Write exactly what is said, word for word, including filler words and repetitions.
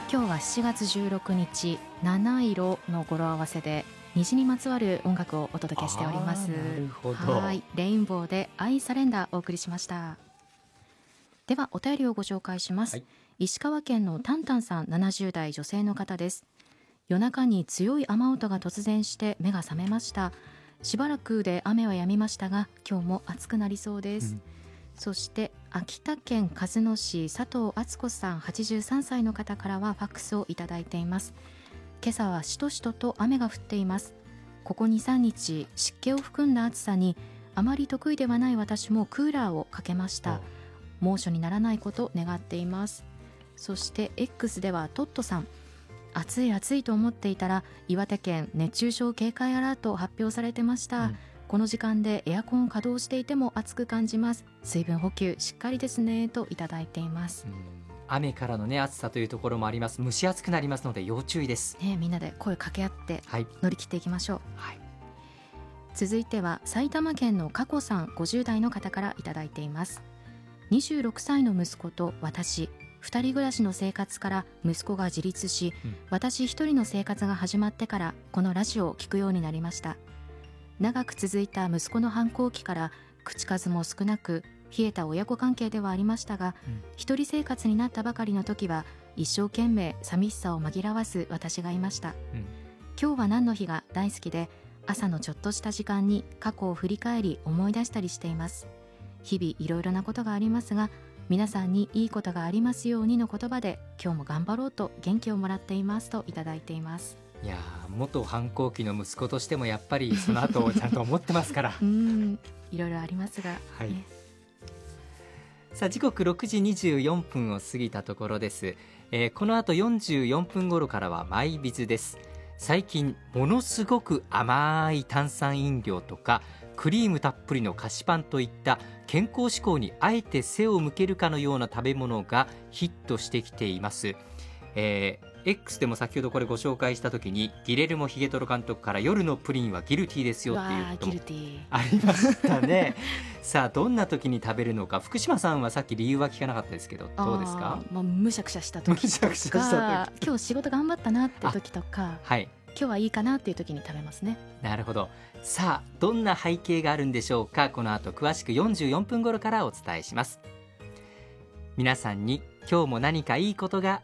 今日はしちがつじゅうろくにち、七色の語呂合わせで虹にまつわる音楽をお届けしております。 なるほど。 はい、レインボーでアイサレンダーお送りしました。ではお便りをご紹介します、はい、石川県のタンタンさん、ななじゅうだい女性の方です。夜中に強い雨音が突然して目が覚めました。しばらくで雨は止みましたが、今日も暑くなりそうです、うん、そして秋田県鹿角市、佐藤敦子さん、はちじゅうさんさいの方からはファックスをいただいています。今朝はしとしとと雨が降っています。ここ にさんにち湿気を含んだ暑さにあまり得意ではない私もクーラーをかけました。猛暑にならないこと願っています。そして X ではトットさん、暑い暑いと思っていたら岩手県熱中症警戒アラート発表されてました、うん、この時間でエアコンを稼働していても暑く感じます。水分補給しっかりですねといただいています、うん、 雨からの、ね、暑さというところもあります。蒸し暑くなりますので要注意です、 ね、みんなで声かけ合って乗り切っていきましょう、 はい、 続いては埼玉県の加古さん、ごじゅうだいの方からいただいています。にじゅうろくさいの息子と私、二人暮らしの生活から息子が自立し、うん、私一人の生活が始まってからこのラジオを聞くようになりました。長く続いた息子の反抗期から口数も少なく冷えた親子関係ではありましたが、うん、一人生活になったばかりの時は一生懸命寂しさを紛らわす私がいました、うん、今日は何の日が大好きで、朝のちょっとした時間に過去を振り返り思い出したりしています。日々いろいろなことがありますが、皆さんにいいことがありますようにの言葉で今日も頑張ろうと元気をもらっていますといただいています。 いや元反抗期の息子としてもやっぱりその後をちゃんと思ってますからうんいろいろありますが、 はい、ね、さあ時刻ろくじにじゅうよんぷんを過ぎたところです、えー、この後よんじゅうよんぷん頃からはマイビズです。最近ものすごく甘い炭酸飲料とかクリームたっぷりの菓子パンといった健康志向にあえて背を向けるかのような食べ物がヒットしてきています、えー、X でも先ほどこれご紹介した時にギレルモ・ヒゲトロ監督から夜のプリンはギルティーですよっていうこともありましたねさあどんな時に食べるのか、福島さんはさっき理由は聞かなかったですけどどうですか。 まあ、むしゃくしゃした時とか今日仕事頑張ったなって時とか、はい、今日はいいかなっていう時に食べますね。 なるほど。さあどんな背景があるんでしょうか。この後詳しくよんじゅうよんぷん頃からお伝えします。皆さんに今日も何かいいことが